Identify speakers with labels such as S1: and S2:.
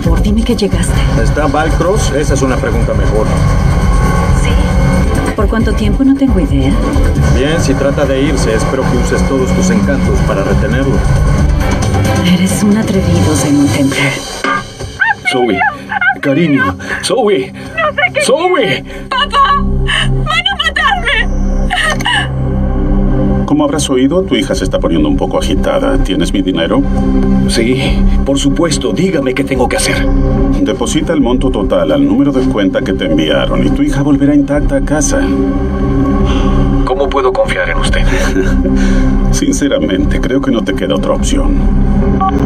S1: favor, dime que llegaste.
S2: ¿Está Valcross? Esa es una pregunta mejor.
S1: Sí. ¿Por cuánto tiempo? No tengo idea.
S2: Bien, si trata de irse, espero que uses todos tus encantos para retenerlo.
S1: Eres un atrevido, Simon Templar.
S3: Zoe, cariño, Zoe.
S4: No sé qué.
S3: Zoe.
S4: ¡Papá! ¡Van a matarme!
S5: Como habrás oído, tu hija se está poniendo un poco agitada. ¿Tienes mi dinero?
S3: Sí, por supuesto. Dígame qué tengo que hacer.
S5: Deposita el monto total al número de cuenta que te enviaron y tu hija volverá intacta a casa.
S3: ¿Cómo puedo confiar en usted?
S5: Sinceramente, creo que no te queda otra opción.